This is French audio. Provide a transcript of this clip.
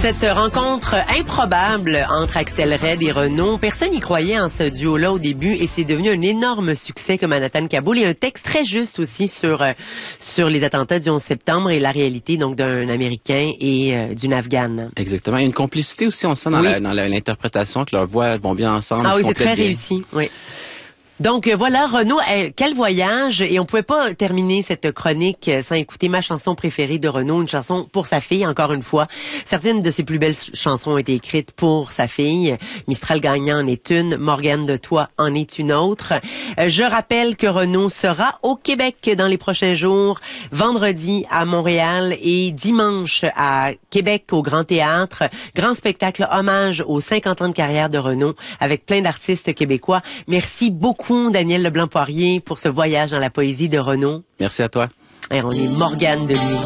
Cette rencontre improbable entre Axel Red et Renaud, personne n'y croyait en ce duo-là au début et c'est devenu un énorme succès comme Manhattan Kaboul et un texte très juste aussi sur les attentats du 11 septembre et la réalité donc d'un Américain et d'une Afghane. Exactement. Il y a une complicité aussi, on sent dans l'interprétation que leurs voix vont bien ensemble. Ah oui, c'est très réussi. Oui. Donc voilà, Renaud, quel voyage! Et on pouvait pas terminer cette chronique sans écouter ma chanson préférée de Renaud, une chanson pour sa fille, encore une fois. Certaines de ses plus belles chansons ont été écrites pour sa fille. Mistral gagnant en est une, Morgane de toi en est une autre. Je rappelle que Renaud sera au Québec dans les prochains jours, vendredi à Montréal et dimanche à Québec au Grand Théâtre. Grand spectacle hommage aux 50 ans de carrière de Renaud avec plein d'artistes québécois. Merci beaucoup Daniel Leblanc-Poirier pour ce voyage dans la poésie de Renaud. Merci à toi. Et on est Morgane de lui.